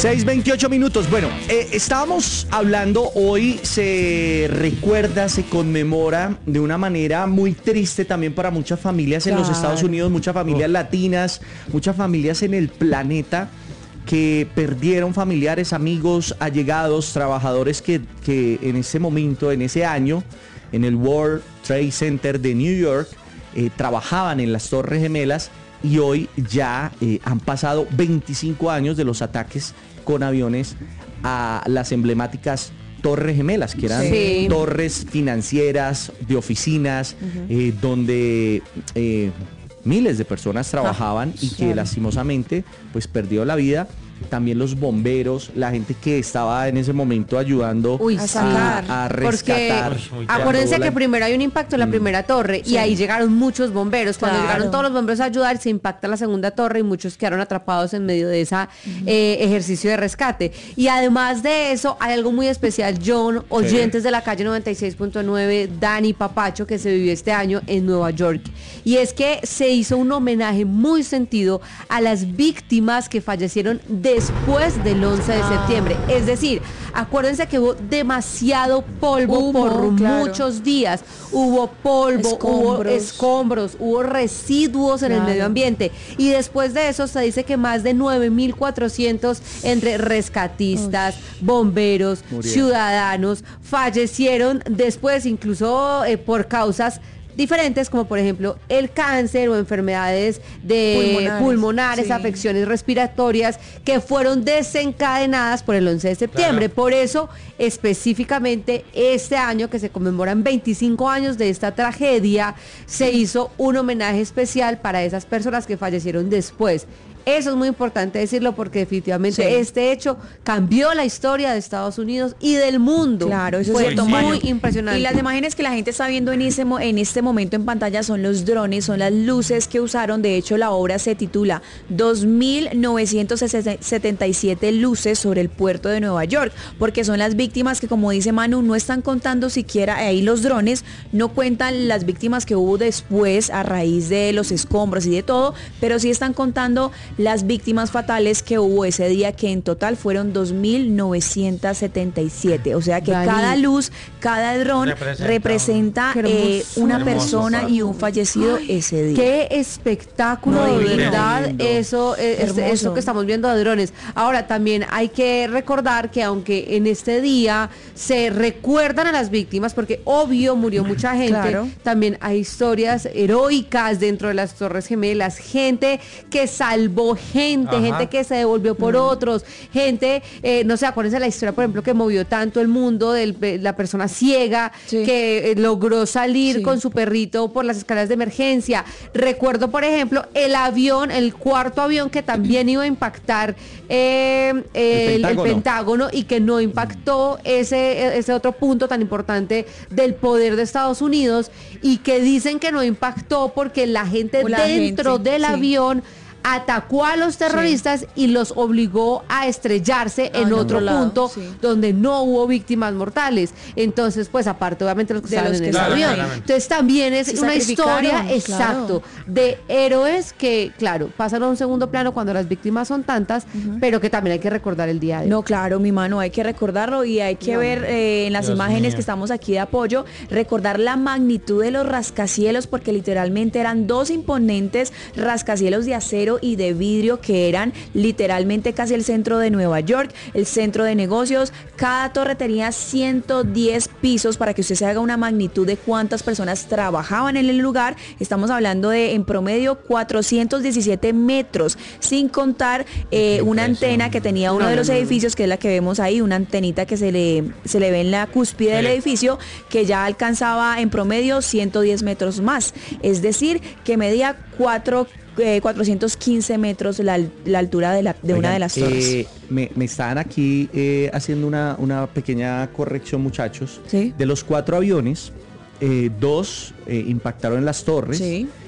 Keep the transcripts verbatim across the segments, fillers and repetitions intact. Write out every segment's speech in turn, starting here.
seis veintiocho minutos. Bueno, eh, estábamos hablando, hoy se recuerda, se conmemora de una manera muy triste también para muchas familias en Claro. los Estados Unidos, muchas familias Oh. latinas, muchas familias en el planeta que perdieron familiares, amigos, allegados, trabajadores que, que en ese momento, en ese año, en el World Trade Center de New York, eh, trabajaban en las Torres Gemelas. Y hoy ya eh, han pasado veinticinco años de los ataques con aviones a las emblemáticas Torres Gemelas, que eran Sí. torres financieras, de oficinas, uh-huh. eh, donde eh, miles de personas trabajaban ah, y que claro. lastimosamente pues perdió la vida. También los bomberos, la gente que estaba en ese momento ayudando Uy, a, sacar, a rescatar. Porque acuérdense que primero hay un impacto en la mm. primera torre sí. y ahí llegaron muchos bomberos. Cuando claro. llegaron todos los bomberos a ayudar, se impacta la segunda torre y muchos quedaron atrapados en medio de ese mm. eh, ejercicio de rescate. Y además de eso, hay algo muy especial, John, oyentes sí. de la calle noventa y seis punto nueve, Dani Papacho, que se vivió este año en Nueva York. Y es que se hizo un homenaje muy sentido a las víctimas que fallecieron después del once de septiembre. Es decir, acuérdense que hubo demasiado polvo Humo, por claro. muchos días. Hubo polvo, escombros. hubo escombros, hubo residuos en claro. el medio ambiente. Y después de eso se dice que más de nueve mil cuatrocientos entre rescatistas, Uy. bomberos, Murieron. ciudadanos fallecieron después, incluso eh, por causas diferentes, como por ejemplo el cáncer o enfermedades de pulmonares, pulmonares sí. afecciones respiratorias que fueron desencadenadas por el once de septiembre. Claro. Por eso, específicamente este año que se conmemoran veinticinco años de esta tragedia, se hizo un homenaje especial para esas personas que fallecieron después. Eso es muy importante decirlo porque definitivamente sí. este hecho cambió la historia de Estados Unidos y del mundo. Claro, eso Fue es cierto, muy Manu. impresionante. Y las imágenes que la gente está viendo en, ese, en este momento en pantalla son los drones, son las luces que usaron. De hecho, la obra se titula dos mil novecientos setenta y siete luces sobre el puerto de Nueva York, porque son las víctimas que, como dice Manu, no están contando siquiera, ahí los drones no cuentan las víctimas que hubo después a raíz de los escombros y de todo, pero sí están contando las víctimas fatales que hubo ese día, que en total fueron dos mil novecientos setenta y siete. O sea que Dani. cada luz, cada dron representa, representa eh, una hermoso, persona hermoso. y un fallecido Ay, ese día. Qué espectáculo, Muy de lindo. verdad, eso, es, eso que estamos viendo de drones. Ahora, también hay que recordar que aunque en este día se recuerdan a las víctimas, porque obvio murió mucha gente, claro. también hay historias heroicas dentro de las Torres Gemelas, gente que salvó gente, Ajá. gente que se devolvió por mm. otros, gente, eh, no sé, acuérdense la historia, por ejemplo, que movió tanto el mundo de la persona ciega, sí. que eh, logró salir sí. con su perrito por las escaleras de emergencia. Recuerdo, por ejemplo, el avión, el cuarto avión que también iba a impactar eh, el, el, Pentágono. el Pentágono y que no impactó ese, ese otro punto tan importante del poder de Estados Unidos, y que dicen que no impactó porque la gente la dentro gente, del sí. avión atacó a los terroristas sí. y los obligó a estrellarse ah, en otro lado, punto sí. donde no hubo víctimas mortales. Entonces, pues aparte obviamente los que estaban en el claro, avión. Claramente. Entonces también es sí, una historia, exacto, claro. de héroes que, claro, pasan a un segundo plano cuando las víctimas son tantas, uh-huh. pero que también hay que recordar el día de hoy. No, claro, mi mano, hay que recordarlo y hay que no. ver eh, en las Dios imágenes mío. que estamos aquí de apoyo, recordar la magnitud de los rascacielos, porque literalmente eran dos imponentes rascacielos de acero y de vidrio que eran literalmente casi el centro de Nueva York, el centro de negocios. Cada torre tenía ciento diez pisos, para que usted se haga una magnitud de cuántas personas trabajaban en el lugar. Estamos hablando de en promedio cuatrocientos diecisiete metros, sin contar eh, una antena que tenía uno no, de los no, edificios, que es la que vemos ahí, una antenita que se le, se le ve en la cúspide sí. del edificio, que ya alcanzaba en promedio ciento diez metros más, es decir, que medía cuatro Eh, cuatrocientos quince metros la, la altura de, la, de Oigan, una de las torres. Eh, me, me están aquí eh, haciendo una, una pequeña corrección, muchachos. ¿Sí? De los cuatro aviones, eh, dos eh, impactaron en las torres. Sí.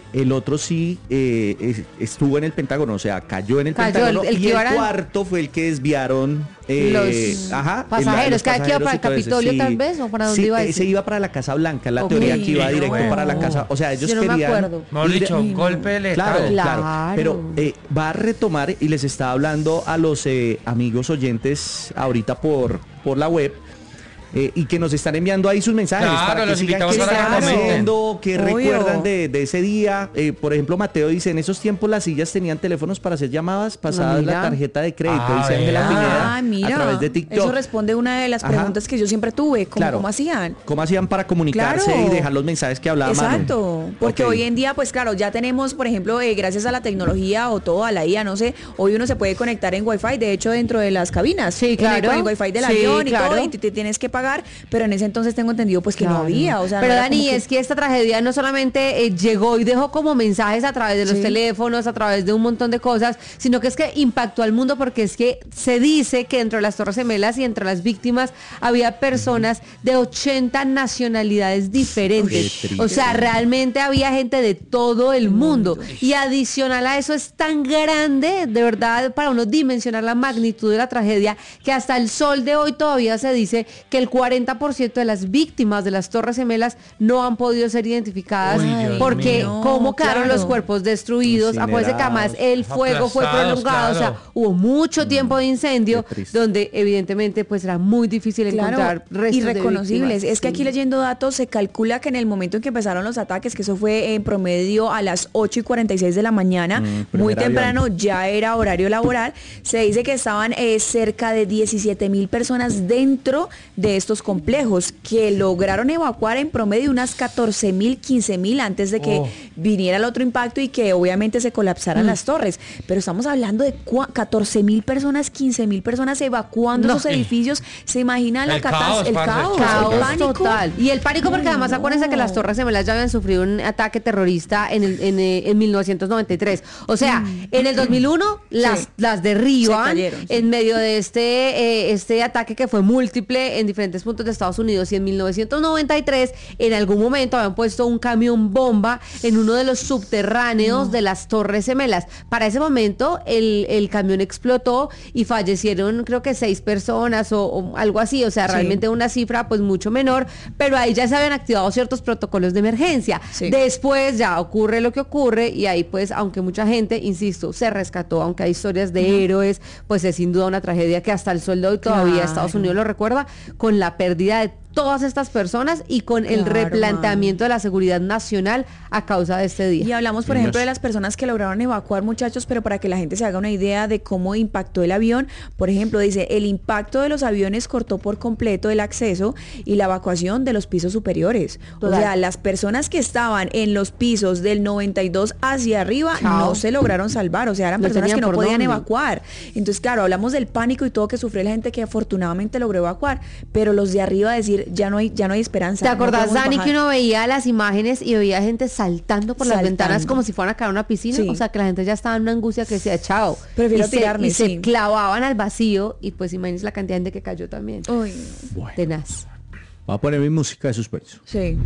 El otro sí eh, estuvo en el Pentágono, o sea, cayó en el cayó Pentágono. El, el y el eran... cuarto fue el que desviaron eh, los ajá, pasajeros. ¿Cada que iba para el Capitolio sí, tal vez? ¿O para dónde sí, iba ese? Ese iba para la Casa Blanca, la Okay. teoría que iba directo bueno. para la Casa. O sea, ellos Yo no querían... me acuerdo. Mejor dicho, ir, golpe letal. Claro, claro. claro. Pero eh, va a retomar y les está hablando a los eh, amigos oyentes ahorita por, por la web. Eh, y que nos están enviando ahí sus mensajes claro, para que los sigan invitamos qué para están que haciendo, que Obvio. recuerdan de, de ese día. Eh, por ejemplo, Mateo dice, en esos tiempos las sillas tenían teléfonos para hacer llamadas pasadas mira. la tarjeta de crédito, Ah, dice Ángela Pineda, Ah, mira. a través de TikTok. Eso responde una de las preguntas Ajá. que yo siempre tuve, ¿cómo, Claro. ¿cómo hacían? ¿Cómo hacían para comunicarse Claro. y dejar los mensajes que hablaba Manu? Exacto, porque Ok. hoy en día, pues claro, ya tenemos, por ejemplo, eh, gracias a la tecnología o todo, a la I A, no sé, hoy uno se puede conectar en Wi-Fi, de hecho, dentro de las cabinas. Sí, en claro. el, con el Wi-Fi del Sí, avión y claro. todo, y te, te tienes que pagar, pero en ese entonces tengo entendido pues que Claro. no había, o sea, pero no era Dani, como que- es que esta tragedia no solamente eh, llegó y dejó como mensajes a través de los Sí. teléfonos, a través de un montón de cosas, sino que es que impactó al mundo porque es que se dice que dentro de las Torres Gemelas y entre las víctimas había personas de ochenta nacionalidades diferentes. Qué triste. O sea, realmente había gente de todo el mundo. Y adicional a eso es tan grande, de verdad, para uno dimensionar la magnitud de la tragedia, que hasta el sol de hoy todavía se dice que el cuarenta por ciento de las víctimas de las Torres Gemelas no han podido ser identificadas. Uy, Dios porque mío. cómo quedaron Claro. los cuerpos destruidos. Acuérdense que además el fuego fue Aplastados, prolongado, o sea, claro. hubo mucho tiempo de incendio, Qué triste. donde evidentemente pues era muy difícil encontrar restos irreconocibles. de víctimas. Es que aquí Sí. leyendo datos se calcula que en el momento en que empezaron los ataques, que eso fue en promedio a las ocho y cuarenta y seis de la mañana, Mm, primer muy temprano, avión. ya era horario laboral, se dice que estaban eh, cerca de diecisiete mil personas dentro de estos complejos, que lograron evacuar en promedio unas catorce mil, quince mil antes de que Oh. viniera el otro impacto y que obviamente se colapsaran Mm. las torres. Pero estamos hablando de cua- catorce mil personas, quince mil personas evacuando No. esos edificios. ¿Se imaginan la El catástrofe? caos, El parce, caos, Caos el pánico. total. Y el pánico porque Ay, además no. acuérdense que las Torres Gemelas ya habían sufrido un ataque terrorista en, el, en, eh, en mil novecientos noventa y tres. O sea, en el dos mil uno las, Sí. las derriban Se cayeron, sí. en medio de este, eh, este ataque que fue múltiple en diferentes puntos de Estados Unidos. Y en mil novecientos noventa y tres en algún momento habían puesto un camión bomba en uno de los subterráneos de las Torres Gemelas. Para ese momento el, el camión explotó y fallecieron creo que seis personas o, o algo así. O sea, Sí. realmente una cifra pues mucho menor, pero ahí ya se habían activado ciertos protocolos de emergencia. Sí. Después ya ocurre lo que ocurre y ahí pues aunque mucha gente, insisto, se rescató, aunque hay historias de héroes, pues es sin duda una tragedia que hasta el sol de hoy todavía Claro. Estados Unidos lo recuerda con la pérdida de todas estas personas y con el Claro, replanteamiento de la seguridad nacional a causa de este día. Y hablamos, por Niños. ejemplo, de las personas que lograron evacuar, muchachos, pero para que la gente se haga una idea de cómo impactó el avión, por ejemplo, dice, el impacto de los aviones cortó por completo el acceso y la evacuación de los pisos superiores. Total. O sea, las personas que estaban en los pisos del noventa y dos hacia arriba Chao. no se lograron salvar, o sea, eran No personas tenían que no por podían dónde. evacuar. Entonces, claro, hablamos del pánico y todo que sufrió la gente que afortunadamente logró evacuar, pero los de arriba decir, ya no hay, ya no hay esperanza. ¿Te no acordás, podemos Dani, bajar. que uno veía las imágenes y veía gente saltando por las Saltando. ventanas como si fueran a caer a una piscina? Sí. O sea, que la gente ya estaba en una angustia que decía, chao. Prefiero y se, tirarme, y se sí. clavaban al vacío y pues imagínense la cantidad de gente que cayó también. Uy, Bueno, Tenaz. voy a poner mi música de suspenso. sí.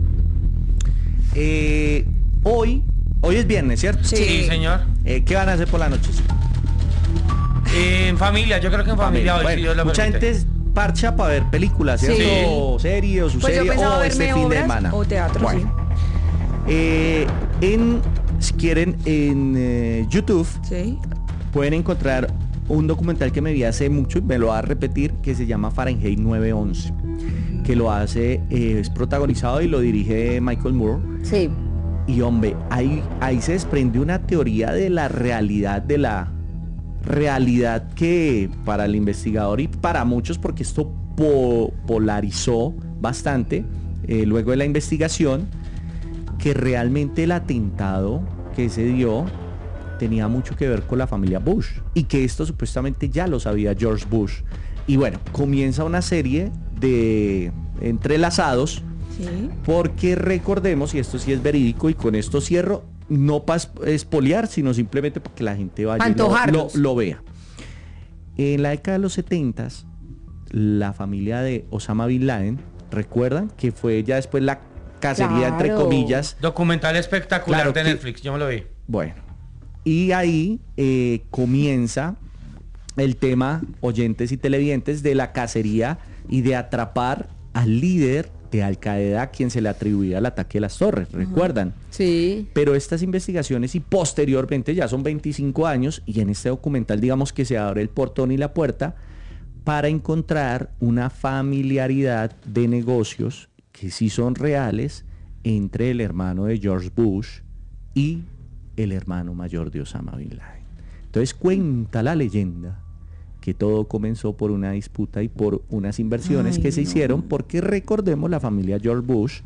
Eh, hoy, hoy es viernes, ¿cierto? Sí. Sí, señor. Eh, ¿Qué van a hacer por la noche? Eh, en familia, yo creo que en familia hoy, Bueno, si Dios lo mucha permite. gente parcha para ver películas, ¿cierto? Sí. O series, o su Pues yo serie, pensaba o verme este fin de obras semana. o teatro, Bueno. sí. Eh, en, si quieren, en eh, YouTube Sí. pueden encontrar un documental que me vi hace mucho y me lo va a repetir, que se llama Fahrenheit nueve once, que lo hace, eh, es protagonizado y lo dirige Michael Moore. Sí. Y hombre, ahí, ahí se desprende una teoría de la realidad, de la realidad que para el investigador y para muchos, porque esto po- polarizó bastante eh, luego de la investigación, que realmente el atentado que se dio tenía mucho que ver con la familia Bush y que esto supuestamente ya lo sabía George Bush. Y bueno, comienza una serie de entrelazados, Sí. porque recordemos, y esto sí es verídico y con esto cierro, no para espolear, sino simplemente para que la gente vaya y lo, lo, Antojarlos. lo vea. En la década de los setentas, la familia de Osama Bin Laden, recuerdan que fue ya después la cacería, claro, entre comillas. Documental espectacular, claro, de que, Netflix, yo me lo vi. Bueno, y ahí eh, comienza el tema, oyentes y televidentes, de la cacería y de atrapar al líder de Al Qaeda, a quien se le atribuía el ataque de las torres, ¿recuerdan? Sí. Pero estas investigaciones y posteriormente, ya son veinticinco años, y en este documental digamos que se abre el portón y la puerta para encontrar una familiaridad de negocios que sí son reales entre el hermano de George Bush y el hermano mayor de Osama Bin Laden. Entonces cuenta la leyenda que todo comenzó por una disputa y por unas inversiones Ay, que se no. hicieron, porque recordemos, la familia George Bush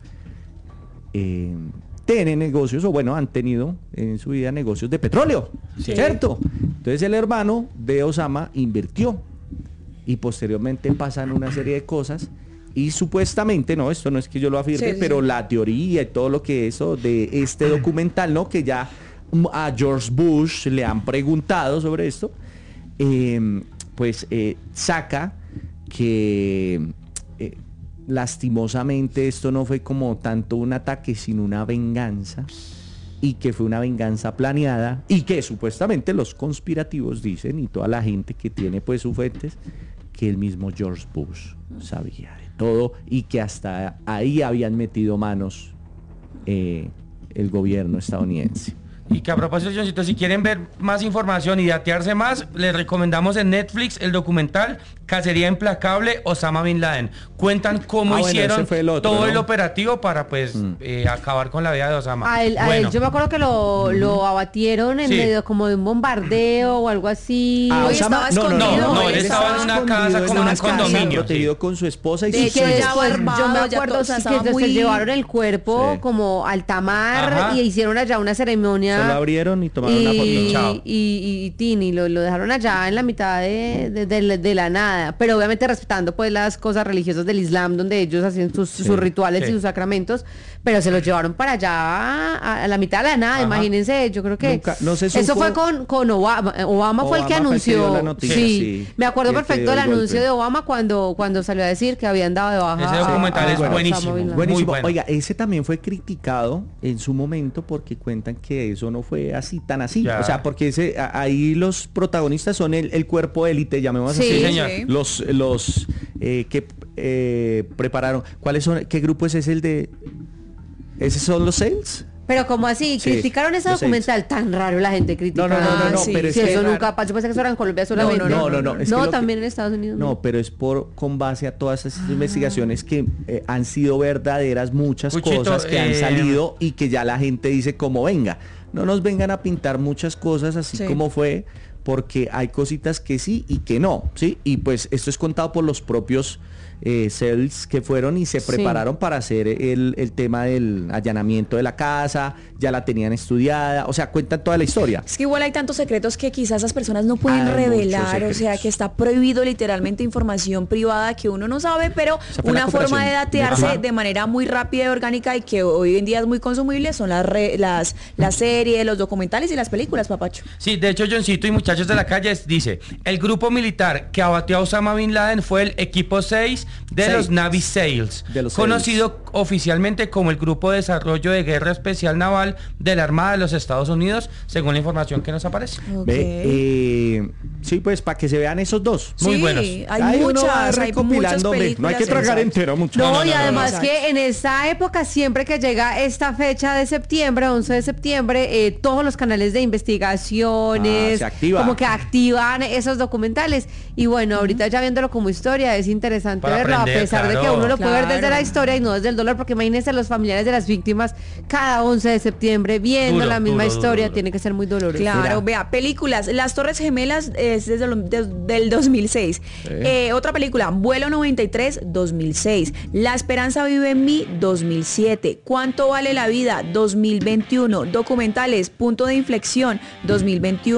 eh, tiene negocios, o bueno, han tenido en su vida negocios de petróleo, sí. ¿cierto? Entonces el hermano de Osama invirtió y posteriormente pasan una serie de cosas y supuestamente, no, esto no es que yo lo afirme, sí, sí. pero la teoría y todo lo que eso de este documental, ¿no? Que ya a George Bush le han preguntado sobre esto, eh, pues eh, saca que eh, lastimosamente esto no fue como tanto un ataque, sino una venganza, y que fue una venganza planeada, y que supuestamente los conspirativos dicen, y toda la gente que tiene pues sus fuentes, que el mismo George Bush sabía de todo, y que hasta ahí habían metido manos eh, el gobierno estadounidense. Y que a propósito, Johncito, si quieren ver más información y datearse más, les recomendamos en Netflix el documental Cacería Implacable, Osama Bin Laden. Cuentan cómo ah, hicieron bueno, el otro, todo ¿no? el operativo para pues mm. eh, acabar con la vida de Osama. A él, bueno. a él yo me acuerdo que lo, mm-hmm. lo abatieron en sí. medio como de un bombardeo o algo así. Ah, Osama, no, no, no, no, no, él estaba en una casa como en un condominio. Protegido sí. con su esposa y de sus hijos. Yo me acuerdo que se muy... llevaron el cuerpo sí. como al tamar Ajá. y hicieron allá una ceremonia. Se lo abrieron y tomaron y, una foto. Chao. Y, y, y Tini lo, lo dejaron allá en la mitad de, de, de, de la nada, pero obviamente respetando pues las cosas religiosas del Islam, donde ellos hacían sus, sí, sus rituales sí. y sus sacramentos, pero se los llevaron para allá a, a la mitad de la nada. Ajá. Imagínense, yo creo que Nunca, no se eso fue con, con Obama. Obama. Obama fue el que anunció. El noticia, sí. sí, me acuerdo perfecto del anuncio golpe. de Obama cuando, cuando salió a decir que habían dado de baja. Ese documental ah, es bueno, buenísimo. buenísimo. Muy bueno. Oiga, ese también fue criticado en su momento porque cuentan que eso no fue así, tan así. Ya. O sea, porque ese, a, ahí los protagonistas son el, el cuerpo élite, llamemos sí, así. Sí, señor. Los, los eh, que eh, prepararon. ¿Cuáles son? ¿Qué grupo es ese el de? ¿Esos son los sales? Pero como así, sí, criticaron ese documental seis. Tan raro, la gente critica. No, no, no, no, no sí, pero si es que eso nunca pasó, yo pensé que eso era en Colombia solamente. No, no, no, no, no, es no que también que, en Estados Unidos. No, no, pero es por con base a todas esas ah. investigaciones que eh, han sido verdaderas, muchas Cuchito, cosas que eh... han salido y que ya la gente dice como venga, no nos vengan a pintar muchas cosas así sí. como fue, porque hay cositas que sí y que no, ¿sí? Y pues esto es contado por los propios eh, cells que fueron y se prepararon sí. para hacer el, el tema del allanamiento de la casa, ya la tenían estudiada, o sea, cuentan toda la historia. Es que igual hay tantos secretos que quizás esas personas no pueden hay revelar, o sea, que está prohibido literalmente información privada que uno no sabe, pero una forma de datearse Ajá. de manera muy rápida y orgánica y que hoy en día es muy consumible son las re, las, las series, los documentales y las películas, papacho. Sí, de hecho, Johncito y muchachos de la calle dice, el grupo militar que abatió a Osama Bin Laden fue el equipo seis de seis. los Navy SEALs, de los conocido seis. oficialmente como el Grupo de Desarrollo de Guerra Especial Naval de la Armada de los Estados Unidos, según la información que nos aparece. Okay. Ve, eh, sí, pues para que se vean esos dos. Muy sí, buenos. Hay, hay muchas, hay muchas películas. No hay que tragar entero mucho. No, no, no, y no, además no, no. que en esta época, siempre que llega esta fecha de septiembre, once de septiembre, eh, todos los canales de investigaciones ah, se activa. como que activan esos documentales. Y bueno, ahorita ya viéndolo como historia, es interesante Para verlo, aprender, a pesar claro. de que uno lo claro. puede ver desde la historia y no desde el dolor, porque imagínense los familiares de las víctimas cada once de septiembre viendo duro, la misma duro, historia, duro, duro. Tiene que ser muy doloroso. Claro, Mira. vea, películas, Las Torres Gemelas es desde el, de, del dos mil seis. Sí. Eh, otra película, Vuelo noventa y tres, dos mil seis. La Esperanza Vive en Mí, dos mil siete. ¿Cuánto vale la vida? dos mil veintiuno. Documentales, Punto de Inflexión, dos mil veintiuno.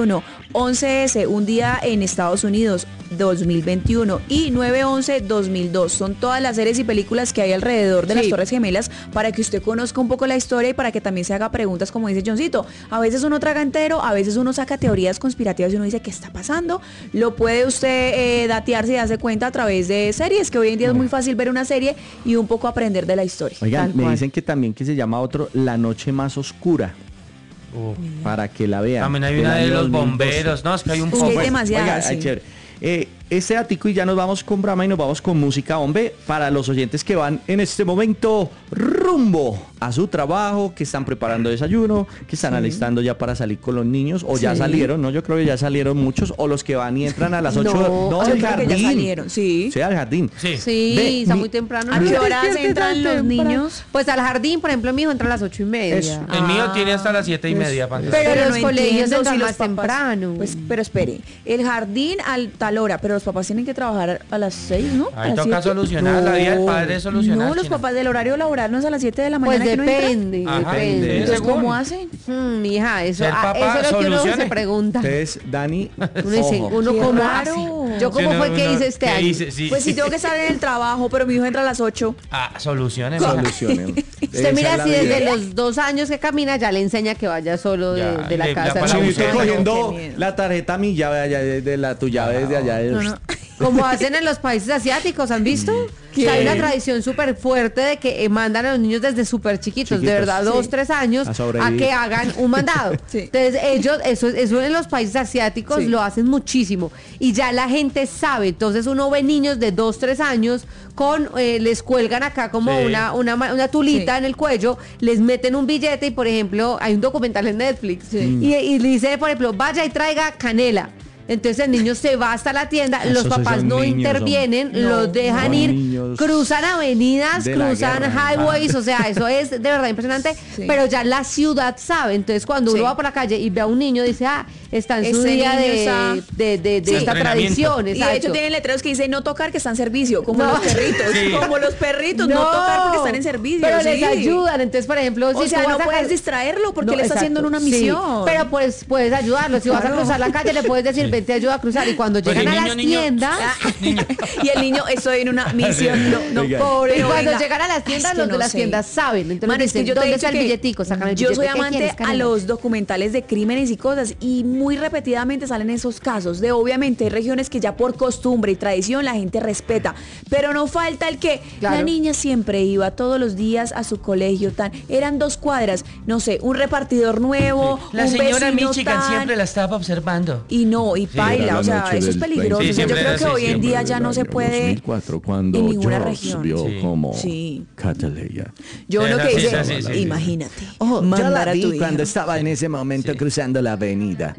once ese, un día en Estados Unidos, dos mil veintiuno, y nueve once, dos mil dos. Son todas las series y películas que hay alrededor de sí. las Torres Gemelas para que usted conozca un poco la historia y para que también se haga preguntas, como dice Johncito. A veces uno traga entero, a veces uno saca teorías conspirativas y uno dice, ¿qué está pasando? Lo puede usted eh, datearse y darse cuenta a través de series, que hoy en día es muy fácil ver una serie y un poco aprender de la historia. Oigan, me dicen que también que se llama otro La Noche Más Oscura. Uh. Para que la vean. También hay una de los bomberos, no, es que hay un poco. Es demasiado. Oiga, sí. chévere. Eh, este atico y ya nos vamos con Brahma y nos vamos con música, hombre, para los oyentes que van en este momento rumbo a su trabajo, que están preparando desayuno, que están sí. alistando ya para salir con los niños, o sí. ya salieron, ¿no? Yo creo que ya salieron muchos, o los que van y entran a las ocho. No, no al jardín. Que ya salieron, sí. Sí, al jardín. Sí, sí Ve, está mi, muy temprano. ¿A qué horas entran los niños? Pues al jardín, por ejemplo, mi hijo entra a las ocho y media. Es, ah, el mío tiene hasta las siete y media. Pero, pero los no colegios entran si más temprano. Pues, pero espere, el jardín al tal hora, pero los papás tienen que trabajar a las seis, ¿no? Ahí toca siete. Solucionar, no. La vida del padre es solucionar. No, los China. Papás del horario laboral no es a las siete de la mañana. Pues que depende, no Ajá, depende. Entonces, ¿cómo hacen? Hmm, mi hija, eso, ah, eso es lo que uno se pregunta. Entonces, Dani, uno dice, uno como hace. Yo como sí, fue no, que no, hice este año. Hice, sí. Pues si tengo que estar en el trabajo, pero mi hijo entra a las ocho. Ah, solucionen. Solucionen. Usted mira, si desde vida. los dos años que camina ya le enseña que vaya solo de, ya, de la le, casa. Si estoy cogiendo la tarjeta mi llave allá de, de la tu llave desde allá. De, no, no. Como hacen en los países asiáticos, ¿han visto? Que hay una tradición súper fuerte de que mandan a los niños desde súper chiquitos, chiquitos, de verdad, sí. dos, tres años, a, a que hagan un mandado. Sí. Entonces ellos, eso, eso en los países asiáticos sí. lo hacen muchísimo. Y ya la gente sabe, entonces uno ve niños de dos, tres años con, eh, les cuelgan acá como sí. una, una, una tulita sí. en el cuello, les meten un billete y por ejemplo, hay un documental en Netflix sí. y, y dice, por ejemplo, vaya y traiga canela. Entonces el niño se va hasta la tienda, los papás no niños, intervienen, son, los dejan no, ir, cruzan avenidas, cruzan highways, o sea, eso es de verdad impresionante, sí. pero ya la ciudad sabe, entonces cuando sí. uno va por la calle y ve a un niño, dice, ah, está en su Ese día de, está... de, de, de sí. esta tradición. Y de hecho tienen letreros que dicen no tocar, que está en servicio, como no. los perritos, sí. como los perritos, no. no tocar porque están en servicio. Pero sí. les ayudan, entonces por ejemplo, o si sea, tú no vas puedes a... distraerlo porque no, él está exacto. haciendo en una misión. Sí. Pero pues puedes ayudarlo, si claro. vas a cruzar la calle le puedes decir, sí. te ayuda a cruzar y cuando pues llegan a las niño, tiendas niño. y el niño estoy en una misión no, no pobre y cuando oiga, llegan a las tiendas los de no las sé. tiendas saben entonces Man, dicen, es que yo ¿dónde está el billetico? Sacan el yo billete. soy amante a los documentales de crímenes y cosas y muy repetidamente salen esos casos de obviamente hay regiones que ya por costumbre y tradición la gente respeta, pero no falta el que claro. la niña siempre iba todos los días a su colegio tan eran dos cuadras, no sé, un repartidor nuevo, sí. la un señora vecino Michigan tan, siempre la estaba observando y no, y sí, baila, o sea, eso es peligroso. Sí, yo creo que hoy en día ya no se puede dos mil cuatro, cuando en ninguna George región vio sí. como sí. Cataleya. Yo lo que sí, hice, sí, sí, sí, imagínate. Oh, mandar yo la vi a tu cuando hija. estaba en ese momento sí. cruzando la avenida.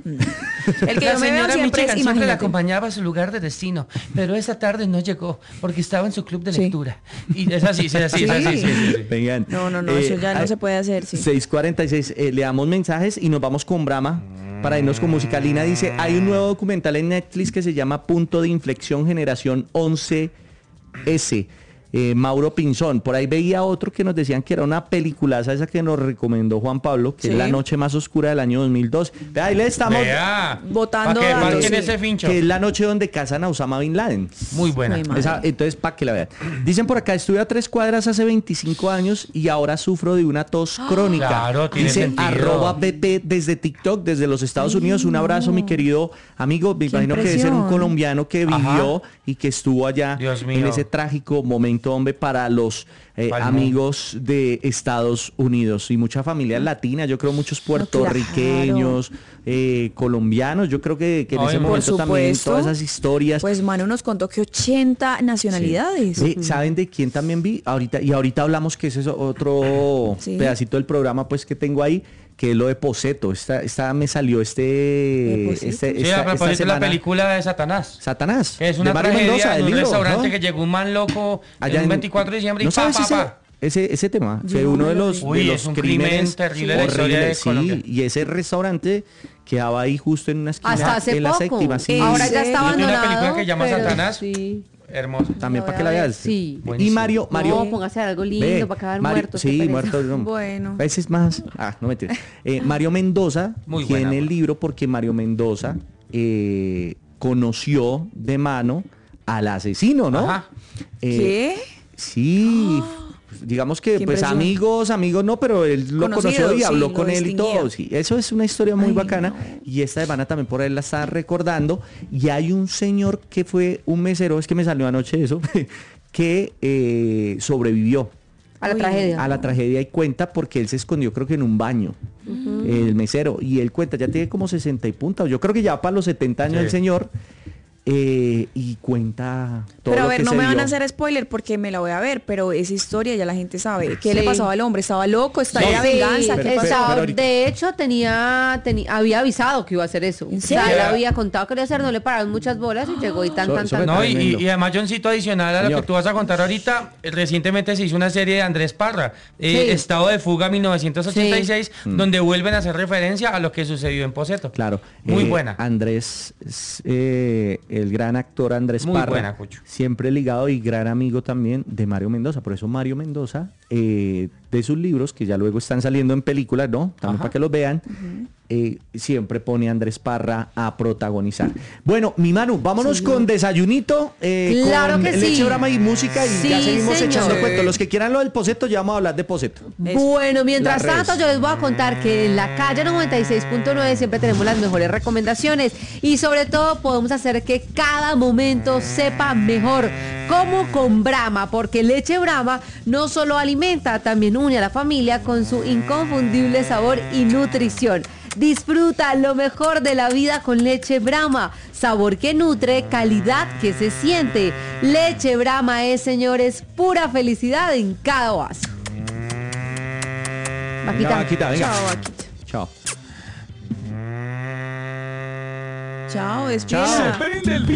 El que la yo me señora veo siempre Michigan es, siempre la acompañaba a su lugar de destino, pero esa tarde no llegó porque estaba en su club de lectura. Sí. Y es así, es así, sí. es así. Sí, sí, sí. Vengan. No, no, no, eh, eso ya no se puede hacer. Sí. seis cuarenta y seis, eh, le damos mensajes y nos vamos con Brahma. Para irnos con música. Lina dice, hay un nuevo documental en Netflix que se llama Punto de Inflexión Generación once ese. Eh, Mauro Pinzón, por ahí veía otro que nos decían que era una peliculaza esa que nos recomendó Juan Pablo, que ¿sí? es La Noche Más Oscura del año dos mil dos. Vea, ahí le estamos Vea. votando ¿Para datos, que, sí. ese fincho? Que es la noche donde casan a Osama Bin Laden. Muy buena. Muy esa, entonces, para que la vean. Dicen por acá, estuve a tres cuadras hace veinticinco años y ahora sufro de una tos crónica. Claro, tiene Dice sentido. arroba B P desde TikTok, desde los Estados Unidos. Un abrazo, mi querido amigo. Me imagino que debe ser un colombiano que vivió Ajá. y que estuvo allá en ese trágico momento, hombre, para los los eh, amigos de Estados Unidos y mucha familia latina, yo creo muchos puertorriqueños, claro. eh, colombianos, yo creo que, que en Ay, ese momento supuesto, también todas esas historias. Pues Manu nos contó que ochenta nacionalidades. Sí. Sí, ¿saben de quién también vi? Ahorita, y ahorita hablamos que ese es otro sí. pedacito del programa pues que tengo ahí, que es lo de Poseto. Esta, esta me salió este... este sí, esta, a propósito de la película de Satanás. Satanás. Que es una tragedia Mendoza, en un libro, restaurante, ¿no? Que llegó un man loco allá en un veinticuatro de diciembre y ¿no pa, sabes pa, ese, pa. Ese, ese tema? Yo que uno de los, Uy, de los es un crímenes crimen terrible de la historia de Colombia. Sí, y ese restaurante quedaba ahí justo en una esquina. Hasta hace en poco. La séptima, sí. Ahora ya está abandonado. Hay una película que llama pero, Satanás. Sí. Hermoso. También para que la veas. Sí. Y Mario, Mario. No, póngase algo lindo ve, para acabar Mario, muerto. Sí, muerto. No. Bueno. A veces más. Ah, no me entiendes. Eh, Mario Mendoza Muy tiene buena, el libro porque Mario Mendoza eh, conoció de mano al asesino, ¿no? Ajá. Eh, ¿Qué? Sí. Oh. Digamos que, pues impresión. amigos, amigos no, pero él lo Conocido, conoció y habló sí, con él distinguía. y todo. Sí, eso es una historia muy Ay, bacana. No. Y esta semana también por él la está recordando. Y hay un señor que fue un mesero, es que me salió anoche eso, que eh, sobrevivió. A la Uy. tragedia. A la tragedia y cuenta porque él se escondió creo que en un baño, uh-huh. el mesero. Y él cuenta, ya tiene como sesenta y punta. Yo creo que ya para los setenta años sí. el señor. Eh, y cuenta todo pero a lo ver, que no se me dio. van a hacer spoiler porque me la voy a ver, pero esa historia ya la gente sabe. ¿Qué sí. le pasaba al hombre? ¿Estaba loco? ¿Estaba sí, venganza? Pero, ¿Qué pero, pasaba? Pero de hecho tenía, tenía había avisado que iba a hacer eso. ¿En serio? O sea, él había contado que iba a hacer, no le pararon muchas bolas y llegó y tan, so, tan, tan. No, y, y además, Johncito, adicional a lo Señor. que tú vas a contar ahorita, recientemente se hizo una serie de Andrés Parra, eh, sí. Estado de Fuga mil novecientos ochenta y seis, sí. donde vuelven a hacer referencia a lo que sucedió en Poseto. Claro. Muy eh, buena. Andrés, eh, el gran actor Andrés Muy Parra, buena, Cucho. siempre ligado y gran amigo también de Mario Mendoza. Por eso Mario Mendoza, eh, de sus libros, que ya luego están saliendo en películas, ¿no? También Ajá. para que los vean, uh-huh. eh, siempre pone a Andrés Parra a protagonizar. Bueno, mi Manu, vámonos sí. con desayunito, eh, claro con que leche, sí. brama y música y sí, ya seguimos señor. echando cuentos. Los que quieran lo del Poseto, ya vamos a hablar de Poseto. Bueno, mientras tanto, yo les voy a contar que en la calle noventa y seis punto nueve siempre tenemos las mejores recomendaciones y sobre todo podemos hacer que cada momento sepa mejor, como con Brahma, porque leche Brahma no solo alimenta, también une a la familia con su inconfundible sabor y nutrición. Disfruta lo mejor de la vida con leche Brahma, sabor que nutre, calidad que se siente. Leche Brahma es, señores, pura felicidad en cada vaso. Vaquita. Venga, Vaquita, venga. Chao, Vaquita. Chao. Chao, despídela. Chao.